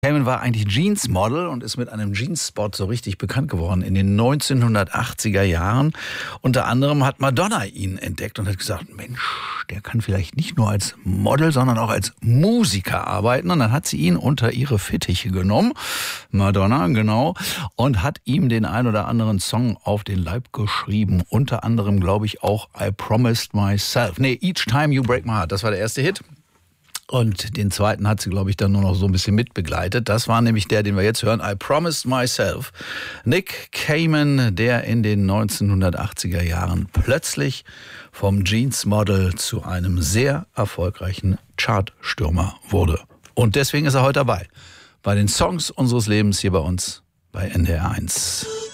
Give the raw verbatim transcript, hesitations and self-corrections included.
Cayman war eigentlich Jeans-Model und ist mit einem Jeans-Spot so richtig bekannt geworden in den neunzehnhundertachtziger Jahren. Unter anderem hat Madonna ihn entdeckt und hat gesagt, Mensch, der kann vielleicht nicht nur als Model, sondern auch als Musiker arbeiten. Und dann hat sie ihn unter ihre Fittiche genommen, Madonna, genau, und hat ihm den ein oder anderen Song auf den Leib geschrieben. Unter anderem, glaube ich, auch I Promised Myself. Nee, Each Time You Break My Heart, das war der erste Hit. Und den zweiten hat sie, glaube ich, dann nur noch so ein bisschen mitbegleitet. Das war nämlich der, den wir jetzt hören, I Promised Myself. Nick Cayman, der in den neunzehnhundertachtziger Jahren plötzlich vom Jeans-Model zu einem sehr erfolgreichen Chartstürmer wurde. Und deswegen ist er heute dabei, bei den Songs unseres Lebens hier bei uns bei N D R eins.